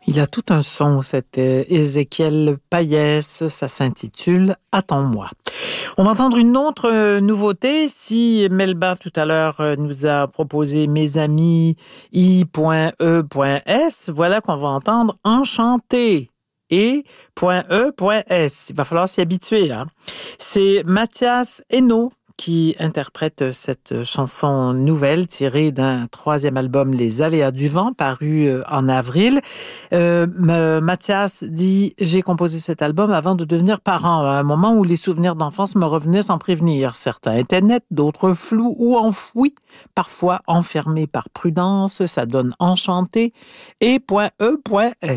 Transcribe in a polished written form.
Il a tout un son, cet Ézéchiel Payès. Ça s'intitule « Attends-moi ». On va entendre une autre nouveauté. Si Melba, tout à l'heure, nous a proposé « Mes amis I.E.S », voilà qu'on va entendre « Enchanté ». E.S. Il va falloir s'y habituer. Hein. C'est Mathias Henault qui interprète cette chanson nouvelle tirée d'un 3e album, Les Aléas du Vent, paru en avril. Mathias dit « J'ai composé cet album avant de devenir parent, à un moment où les souvenirs d'enfance me revenaient sans prévenir. Certains étaient nets, d'autres flous ou enfouis, parfois enfermés par prudence. Ça donne enchanté. Et .E.S. »